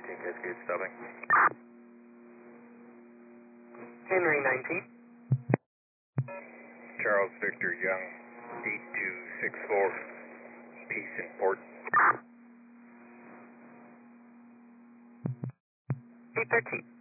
19 Cascade stopping. Henry 19. Charles Victor Young, 8264, peace in port. 813.